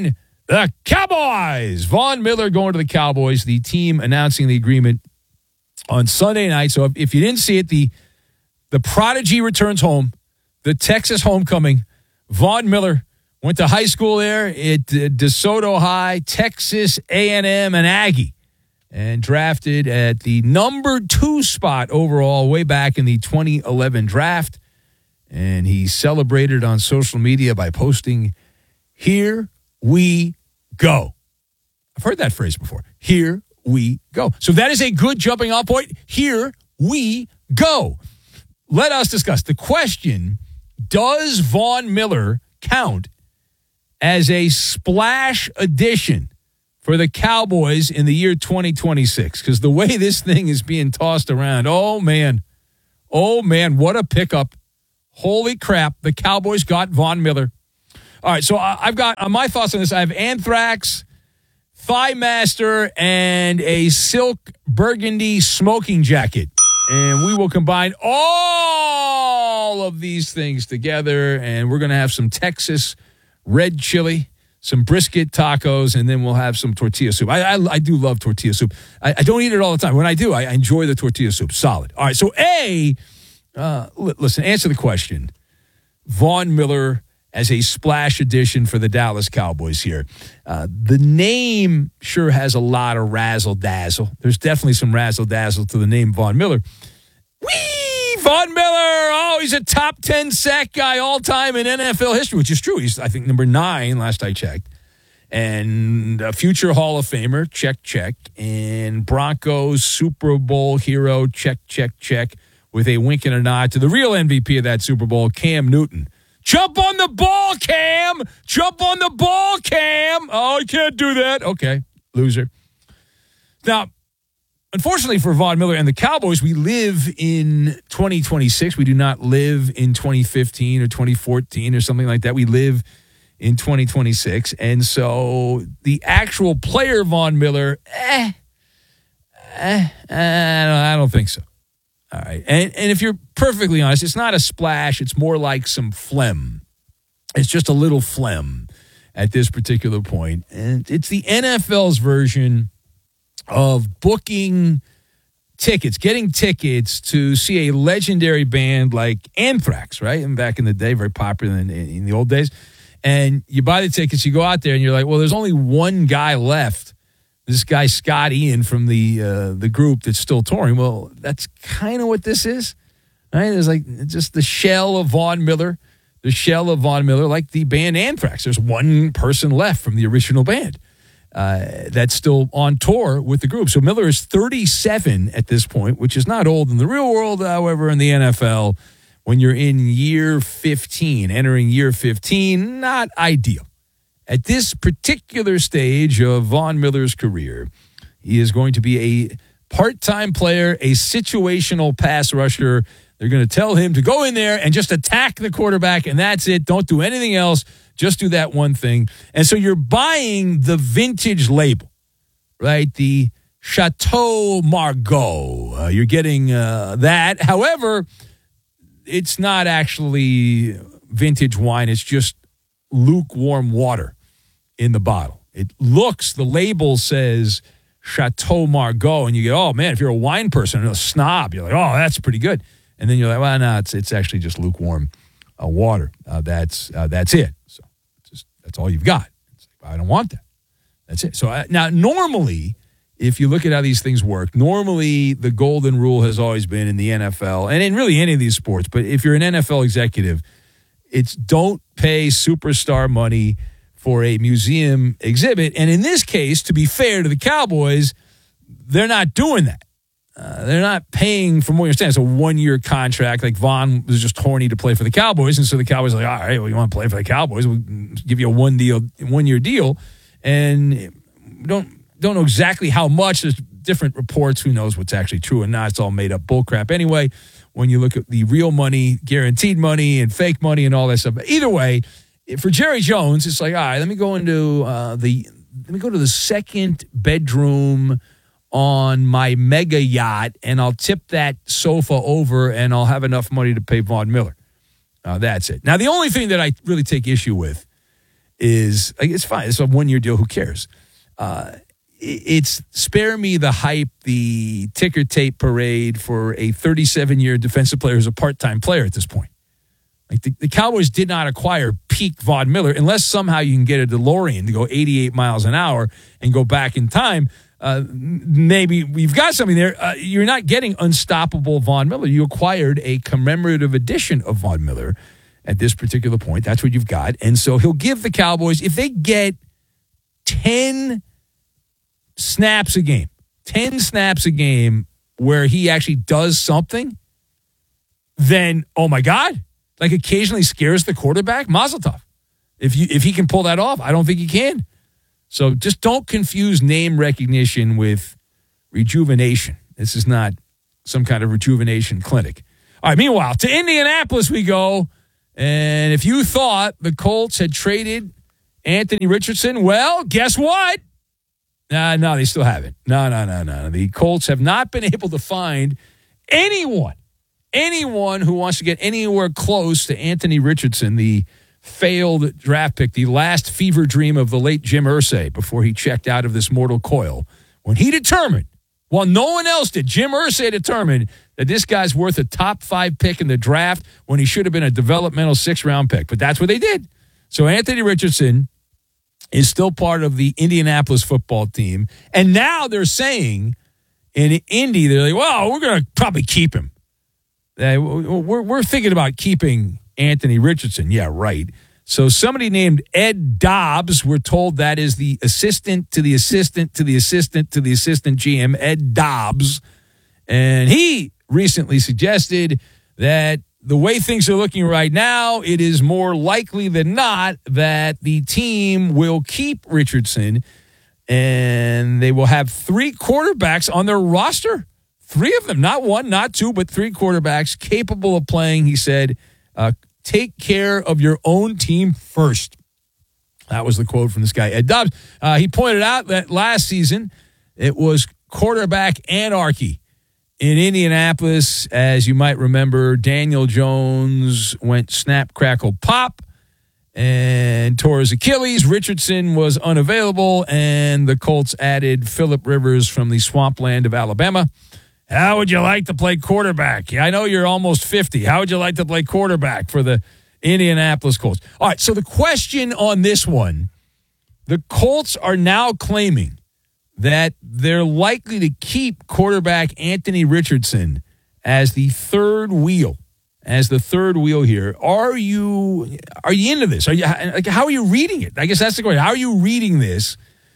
The Cowboys. Von Miller going to the Cowboys. The team announcing the agreement on Sunday night. So if, if you didn't see it, the the prodigy returns home. The Texas homecoming. Von Miller went to high school there at DeSoto High, Texas A and M, and Aggie, and drafted at the number two spot overall way back in the twenty eleven draft. And he celebrated on social media by posting, "Here we go." I've heard that phrase before. Here we go. So that is a good jumping off point. Here we go. Let us discuss the question, does Von Miller count as a splash addition for the Cowboys in the year twenty twenty-six? Because the way this thing is being tossed around, oh, man. Oh, man, what a pickup. Holy crap, the Cowboys got Von Miller. All right, so I've got uh, my thoughts on this. I have Anthrax, Thigh Master, and a silk burgundy smoking jacket. And we will combine all of these things together, and we're going to have some Texas red chili, some brisket tacos, and then we'll have some tortilla soup. I I, I do love tortilla soup. I, I don't eat it all the time. When I do, I, I enjoy the tortilla soup. Solid. All right, so A, uh, l- listen, answer the question. Von Miller as a splash addition for the Dallas Cowboys here. Uh, the name sure has a lot of razzle-dazzle. There's definitely some razzle-dazzle to the name Von Miller. Whee! Von Miller! Oh, he's a top ten sack guy all time in N F L history, which is true. He's, I think, number nine last I checked. And a future Hall of Famer, check, check. And Broncos Super Bowl hero, check, check, check. With a wink and a nod to the real M V P of that Super Bowl, Cam Newton. Jump on the ball, Cam! Jump on the ball, Cam! Oh, I can't do that. Okay, loser. Now, unfortunately for Von Miller and the Cowboys, we live in twenty twenty-six. We do not live in twenty fifteen or twenty fourteen or something like that. We live in twenty twenty-six. And so the actual player Von Miller, eh, eh, I don't, I don't think so. All right. And and if you're perfectly honest, it's not a splash. It's more like some phlegm. It's just a little phlegm at this particular point. And it's the N F L's version of booking tickets, getting tickets to see a legendary band like Anthrax, right? And back in the day, very popular in, in the old days. And you buy the tickets, you go out there, and you're like, well, there's only one guy left. This guy, Scott Ian, from the uh, the group that's still touring. Well, that's kind of what this is, right? It's like just the shell of Von Miller, the shell of Von Miller, like the band Anthrax. There's one person left from the original band uh, that's still on tour with the group. So Miller is thirty-seven at this point, which is not old in the real world. However, in the N F L, when you're in year fifteen, entering year fifteen, not ideal. At this particular stage of Von Miller's career, he is going to be a part-time player, a situational pass rusher. They're going to tell him to go in there and just attack the quarterback, and that's it. Don't do anything else. Just do that one thing. And so you're buying the vintage label, right? The Chateau Margaux. Uh, you're getting uh, that. However, it's not actually vintage wine. It's just lukewarm water in the bottle. It looks, the label says Chateau Margaux, and you go, oh man, if you're a wine person, a snob, you're like, oh, that's pretty good. And then you're like, well, no, it's it's actually just lukewarm uh, water. Uh, that's uh, that's it. So just, that's all you've got. It's like, I don't want that. That's it. So uh, now, normally, if you look at how these things work, normally the golden rule has always been in the N F L and in really any of these sports. But if you're an N F L executive, it's don't pay superstar money for a museum exhibit. And in this case, to be fair to the Cowboys, they're not doing that. Uh, they're not paying, from what you understand, it's a one-year contract. Like Von was just horny to play for the Cowboys, and so the Cowboys are like, all right, well, you want to play for the Cowboys? We'll give you a one deal, one-year deal. And don't don't know exactly how much. There's different reports. Who knows what's actually true and not. It's all made up bullcrap anyway. When you look at the real money, guaranteed money, and fake money, and all that stuff. But either way, for Jerry Jones, it's like, all right, let me go into uh, the let me go to the second bedroom on my mega yacht, and I'll tip that sofa over, and I'll have enough money to pay Von Miller. Uh, that's it. Now, the only thing that I really take issue with, is, like, it's fine. It's a one-year deal. Who cares? Uh, it's spare me the hype, the ticker tape parade for a thirty-seven-year defensive player who's a part-time player at this point. Like the, the Cowboys did not acquire peak Von Miller unless somehow you can get a DeLorean to go eighty-eight miles an hour and go back in time. Uh, maybe we've got something there. Uh, you're not getting unstoppable Von Miller. You acquired a commemorative edition of Von Miller at this particular point. That's what you've got. And so he'll give the Cowboys, if they get ten snaps a game, ten snaps a game where he actually does something, then, oh my God, like occasionally scares the quarterback, Mazel tov. If you if he can pull that off, I don't think he can. So just don't confuse name recognition with rejuvenation. This is not some kind of rejuvenation clinic. All right, meanwhile, to Indianapolis we go. And if you thought the Colts had traded Anthony Richardson, well, guess what? Uh, no, they still haven't. No, no, no, no. The Colts have not been able to find anyone, anyone who wants to get anywhere close to Anthony Richardson, the failed draft pick, the last fever dream of the late Jim Irsay before he checked out of this mortal coil. When he determined, while no one else did, Jim Irsay determined that this guy's worth a top five pick in the draft when he should have been a developmental six-round pick. But that's what they did. So Anthony Richardson is still part of the Indianapolis football team. And now they're saying in Indy, they're like, well, we're going to probably keep him. Uh, we're, we're thinking about keeping Anthony Richardson. Yeah, right. So somebody named Ed Dobbs, we're told that is the assistant to the assistant to the assistant to the assistant G M, Ed Dobbs. And he recently suggested that the way things are looking right now, it is more likely than not that the team will keep Richardson and they will have three quarterbacks on their roster. Three of them, not one, not two, but three quarterbacks capable of playing, he said, uh, take care of your own team first. That was the quote from this guy, Ed Dobbs. Uh, he pointed out that last season it was quarterback anarchy in Indianapolis. As you might remember, Daniel Jones went snap, crackle, pop and tore his Achilles. Richardson was unavailable, and the Colts added Phillip Rivers from the swampland of Alabama. How would you like to play quarterback? I know you're almost fifty. How would you like to play quarterback for the Indianapolis Colts? All right, so the question on this one, the Colts are now claiming that they're likely to keep quarterback Anthony Richardson as the third wheel, as the third wheel here. Are you are you into this? Are you like how are you reading it? I guess that's the question. How are you reading this?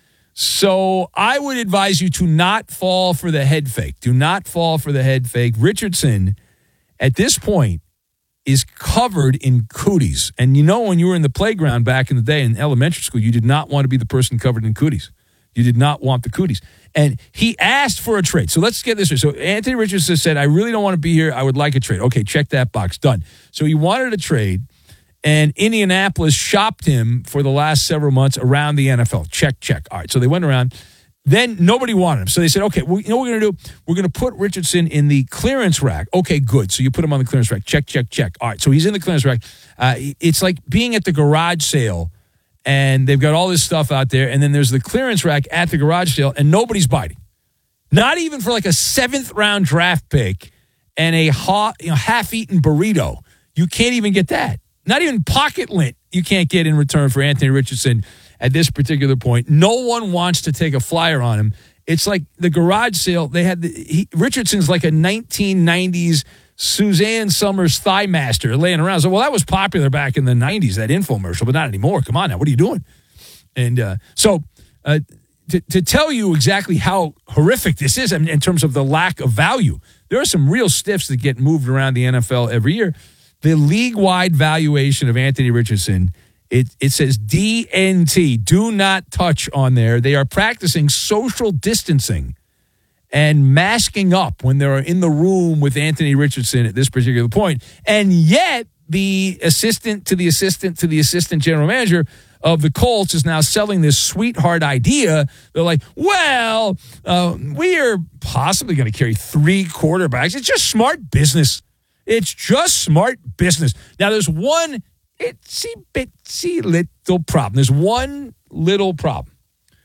So I would advise you to not fall for the head fake. Do not fall for the head fake. Richardson, at this point, is covered in cooties. And you know, when you were in the playground back in the day in elementary school, you did not want to be the person covered in cooties. You did not want the cooties. And he asked for a trade. So let's get this right. So Anthony Richardson said, I really don't want to be here. I would like a trade. Okay, check that box. Done. So he wanted a trade. And Indianapolis shopped him for the last several months around the N F L. Check, check. All right, so they went around. Then nobody wanted him. So they said, okay, well, you know what we're going to do? We're going to put Richardson in the clearance rack. Okay, good. So you put him on the clearance rack. Check, check, check. All right, so he's in the clearance rack. Uh, it's like being at the garage sale, and they've got all this stuff out there, and then there's the clearance rack at the garage sale, and nobody's biting. Not even for like a seventh-round draft pick and a hot, you know, half-eaten burrito. You can't even get that. Not even pocket lint you can't get in return for Anthony Richardson at this particular point. No one wants to take a flyer on him. It's like the garage sale. They had the, he, Richardson's like a nineteen nineties Suzanne Summers thigh master laying around. So, well, that was popular back in the nineties, that infomercial, but not anymore. Come on now. What are you doing? And uh, so uh, to, to tell you exactly how horrific this is in, in terms of the lack of value, there are some real stiffs that get moved around the N F L every year. The league-wide valuation of Anthony Richardson, it, it says D N T, do not touch on there. They are practicing social distancing and masking up when they're in the room with Anthony Richardson at this particular point. And yet, the assistant to the assistant to the assistant general manager of the Colts is now selling this sweetheart idea. They're like, well, uh, we are possibly going to carry three quarterbacks. It's just smart business. It's just smart business. Now, there's one itsy bitsy little little problem. There's one little problem.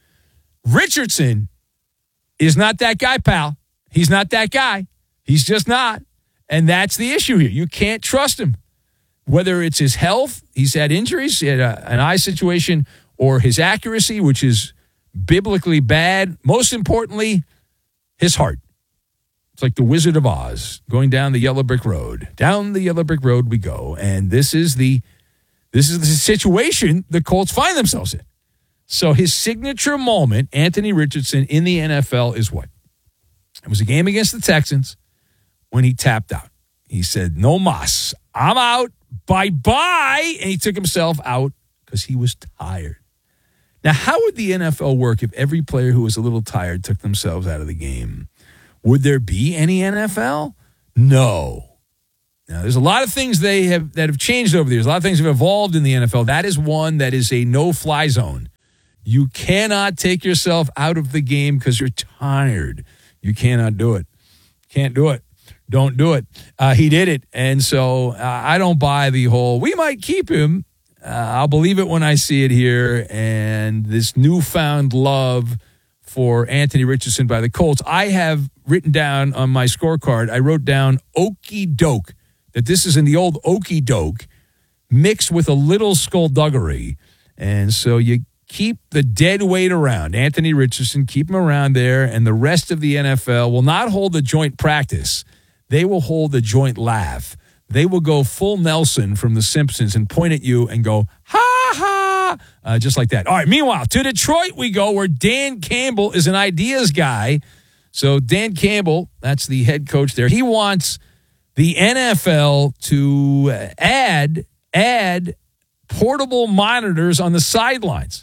Richardson is not that guy, pal. He's not that guy. He's just not. And that's the issue here. You can't trust him. Whether it's his health, he's had injuries, he had a, an eye situation, or his accuracy, which is biblically bad. Most importantly, his heart. It's like the Wizard of Oz going down the yellow brick road. Down the yellow brick road we go. And this is the this is the situation the Colts find themselves in. So his signature moment, Anthony Richardson, in the N F L is what? It was a game against the Texans when he tapped out. He said, no mas. I'm out. Bye-bye. And he took himself out because he was tired. Now, how would the N F L work if every player who was a little tired took themselves out of the game? Would there be any N F L? No. Now, there's a lot of things they have that have changed over the years. A lot of things have evolved in the N F L. That is one that is a no-fly zone. You cannot take yourself out of the game because you're tired. You cannot do it. Can't do it. Don't do it. Uh, he did it. And so uh, I don't buy the whole, we might keep him. Uh, I'll believe it when I see it here. And this newfound love for Anthony Richardson by the Colts. I have written down on my scorecard, I wrote down okey doke, that this is in the old okey doke mixed with a little skullduggery. And so you keep the dead weight around. Anthony Richardson, keep him around there, and the rest of the N F L will not hold a joint practice. They will hold a joint laugh. They will go full Nelson from The Simpsons and point at you and go, ha, ha, uh, just like that. All right, meanwhile, to Detroit we go, where Dan Campbell is an ideas guy. So Dan Campbell, that's the head coach there, he wants the N F L to add, add portable monitors on the sidelines.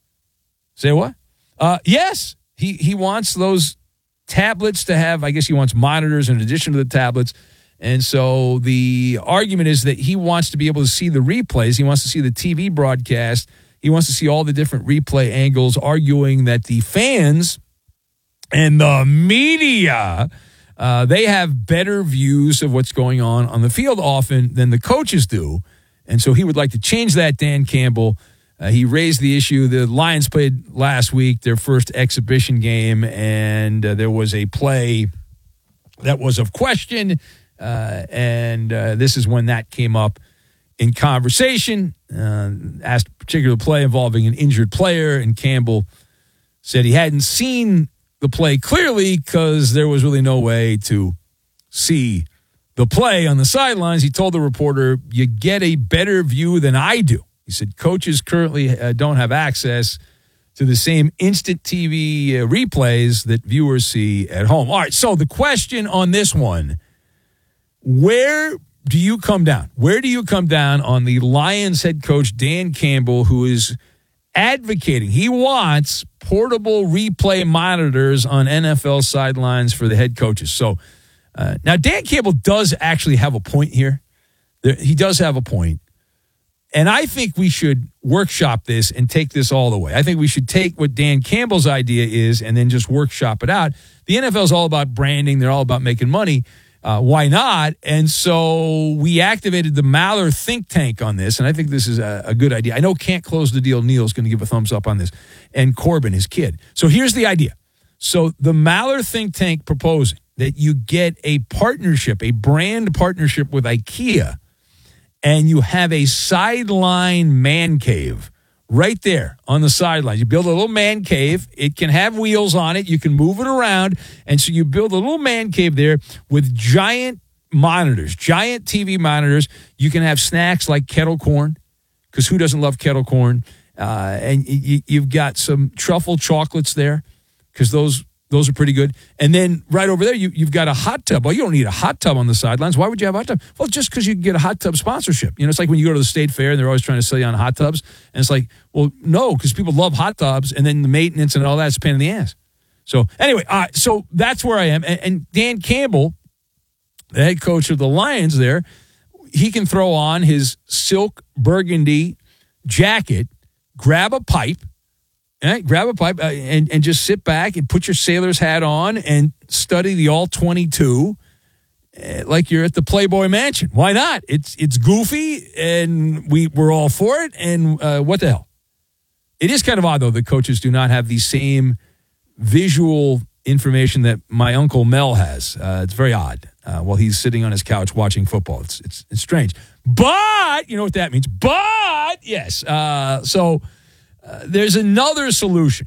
Say what? Uh, yes, he, he wants those tablets to have, I guess he wants monitors in addition to the tablets. And so the argument is that he wants to be able to see the replays. He wants to see the T V broadcast. He wants to see all the different replay angles, arguing that the fans and the media, uh, they have better views of what's going on on the field often than the coaches do. And so he would like to change that, Dan Campbell. Uh, he raised the issue. The Lions played last week, their first exhibition game, and uh, there was a play that was of question, uh, and uh, this is when that came up in conversation. Uh, asked a particular play involving an injured player, and Campbell said he hadn't seen the play clearly because there was really no way to see the play on the sidelines. He told the reporter, you get a better view than I do. He said coaches currently uh, don't have access to the same instant T V uh, replays that viewers see at home. All right, so the question on this one, where do you come down? Where do you come down on the Lions head coach, Dan Campbell, who is advocating, he wants portable replay monitors on N F L sidelines for the head coaches? So uh, now Dan Campbell does actually have a point here. There, he does have a point. And I think we should workshop this and take this all the way. I think we should take what Dan Campbell's idea is and then just workshop it out. The N F L is all about branding. They're all about making money. Uh, why not? And so we activated the Maller think tank on this, and I think this is a, a good idea. I know Can't Close the Deal Neil's going to give a thumbs up on this, and Corbin, his kid. So here's the idea. So the Maller think tank proposing that you get a partnership, a brand partnership with IKEA, and you have a sideline man cave right there on the sidelines. You build a little man cave. It can have wheels on it. You can move it around. And so you build a little man cave there with giant monitors, giant T V monitors. You can have snacks like kettle corn, because who doesn't love kettle corn? Uh, and you, you've got some truffle chocolates there, because those Those are pretty good. And then right over there, you, you've got a hot tub. Well, you don't need a hot tub on the sidelines. Why would you have a hot tub? Well, just because you can get a hot tub sponsorship. You know, it's like when you go to the state fair and they're always trying to sell you on hot tubs. And it's like, well, no, because people love hot tubs, and then the maintenance and all that's a pain in the ass. So anyway, uh, so that's where I am. And, and Dan Campbell, the head coach of the Lions there, he can throw on his silk burgundy jacket, grab a pipe, Right, grab a pipe uh, and, and just sit back and put your sailor's hat on and study the all twenty-two uh, like you're at the Playboy Mansion. Why not? It's it's goofy, and we, we're all for it, and uh, what the hell? It is kind of odd, though, that coaches do not have the same visual information that my Uncle Mel has. Uh, it's very odd uh, while he's sitting on his couch watching football. It's, it's, it's strange. But, you know what that means. But, yes. Uh, so uh, there's another solution.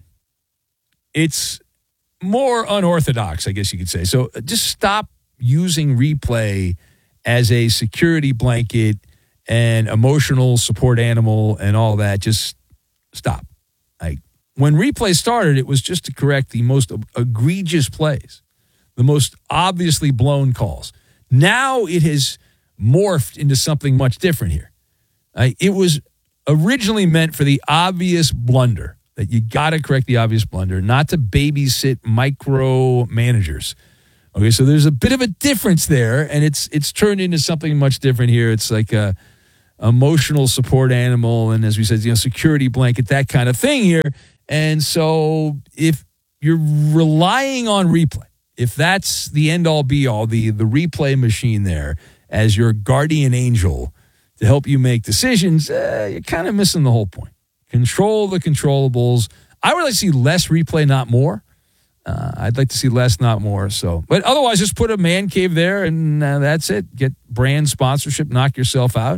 It's more unorthodox, I guess you could say. So uh, just stop using replay as a security blanket and emotional support animal and all that. Just stop. Like, when replay started, it was just to correct the most egregious plays, the most obviously blown calls. Now it has morphed into something much different here. Uh, it was originally meant for the obvious blunder, that you got to correct the obvious blunder, not to babysit micro managers. Okay, so there's a bit of a difference there, and it's it's turned into something much different here. It's like a emotional support animal, and as we said, you know, security blanket, that kind of thing here. And so if you're relying on replay, if that's the end-all be-all, the, the replay machine there as your guardian angel to help you make decisions, uh, you're kind of missing the whole point. Control the controllables. I would like to see less replay, not more. Uh, I'd like to see less, not more. So, but otherwise, just put a man cave there, and uh, that's it. Get brand sponsorship, knock yourself out.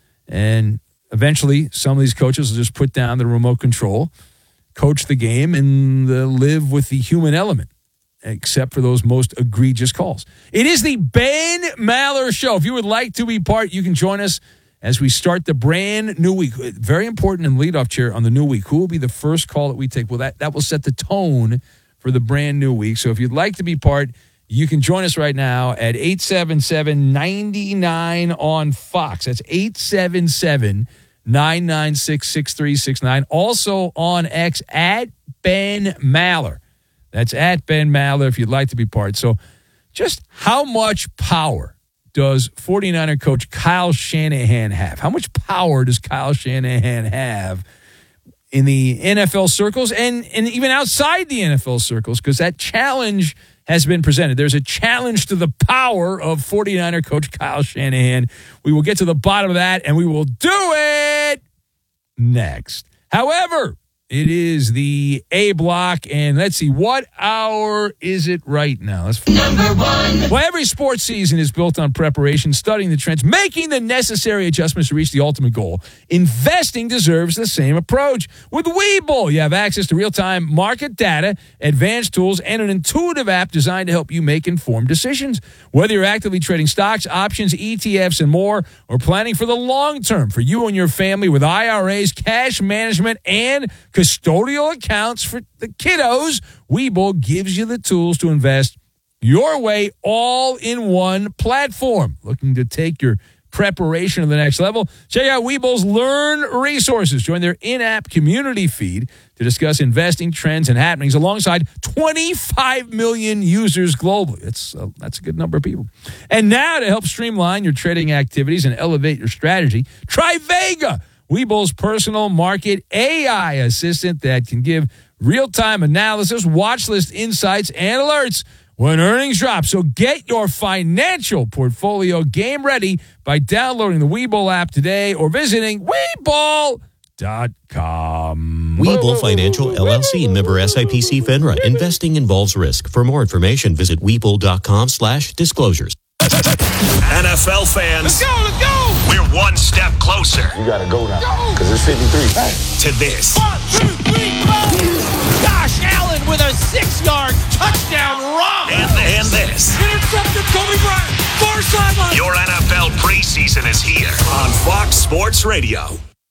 And eventually, some of these coaches will just put down the remote control, coach the game, and uh, live with the human element, except for those most egregious calls. It is the Ben Maller Show. If you would like to be part, you can join us as we start the brand new week. Very important in the leadoff chair on the new week. Who will be the first call that we take? Well, that, that will set the tone for the brand new week. So if you'd like to be part, you can join us right now at eight seven seven, nine nine on Fox. That's eight seven seven, nine nine six, six three six nine. Also on X at Ben Maller. That's at Ben Maller if you'd like to be part. So just how much power does 49er coach Kyle Shanahan have? How much power does Kyle Shanahan have in the N F L circles and, and even outside the N F L circles? Because that challenge has been presented. There's a challenge to the power of 49er coach Kyle Shanahan. We will get to the bottom of that, and we will do it next. However, it is the A block, and let's see, what hour is it right now? Let's Number one. Well, every sports season is built on preparation, studying the trends, making the necessary adjustments to reach the ultimate goal. Investing deserves the same approach. With Webull, you have access to real-time market data, advanced tools, and an intuitive app designed to help you make informed decisions. Whether you're actively trading stocks, options, E T Fs, and more, or planning for the long term for you and your family with I R As, cash management, and custodial accounts for the kiddos, Webull gives you the tools to invest your way all in one platform. Looking to take your preparation to the next level? Check out Webull's Learn resources. Join their in-app community feed to discuss investing trends and happenings alongside twenty-five million users globally. That's a, that's a good number of people. And now to help streamline your trading activities and elevate your strategy, try Vega, Webull's personal market A I assistant that can give real-time analysis, watch list insights, and alerts when earnings drop. So get your financial portfolio game ready by downloading the Webull app today or visiting Webull dot com. Webull Financial, L L C, member S I P C FINRA. Investing involves risk. For more information, visit Webull dot com slash disclosures. N F L fans, let's go, let's go! We're one step closer. You gotta go now, because it's fifty-three. Hey. To this. One, two, three, four! Josh Allen with a six-yard touchdown run! And, and this. Intercepted Kobe Bryant, far sideline! Your N F L preseason is here on Fox Sports Radio.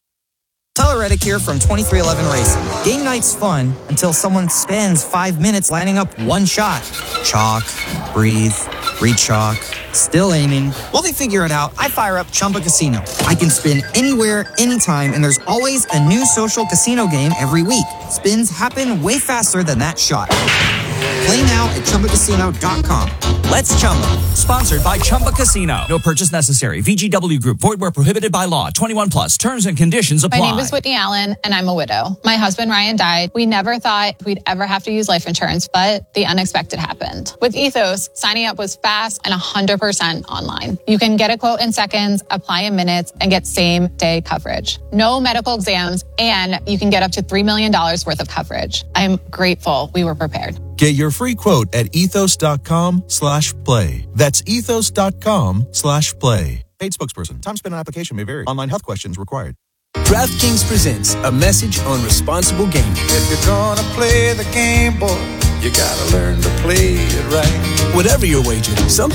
Tyler Reddick here from twenty-three eleven Racing. Game night's fun until someone spends five minutes lining up one shot. Chalk, breathe, re-chalk, still aiming. While they figure it out, I fire up Chumba Casino. I can spin anywhere, anytime, and there's always a new social casino game every week. Spins happen way faster than that shot. Play now at Chumba Casino dot com. Let's Chumba. Sponsored by Chumba Casino. No purchase necessary. V G W Group. Void where prohibited by law. twenty-one plus. Terms and conditions apply. My name is Whitney Allen, and I'm a widow. My husband, Ryan, died. We never thought we'd ever have to use life insurance, but the unexpected happened. With Ethos, signing up was fast and one hundred percent online. You can get a quote in seconds, apply in minutes, and get same-day coverage. No medical exams, and you can get up to three million dollars worth of coverage. I'm grateful we were prepared. Get your free quote at ethos.com slash play. That's ethos.com slash play. Paid spokesperson. Time spent on application may vary. Online health questions required. DraftKings presents a message on responsible gaming. If you're gonna play the game, boy, you gotta learn to play it right. Whatever your wager, some